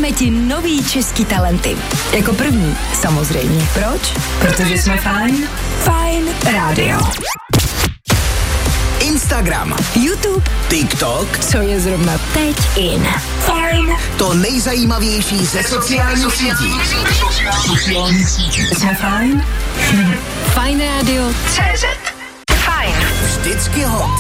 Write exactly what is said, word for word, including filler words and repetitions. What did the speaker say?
Představíme ti nový český talenty. Jako první, samozřejmě. Proč? Protože jsme fajn. Fajn rádio. Instagram, YouTube, TikTok, co je zrovna teď in. Fajn. to nejzajímavější ze sociálních sítí. Jsme fajn. Fajn rádio. C Z. Fajn. Vždycky hot.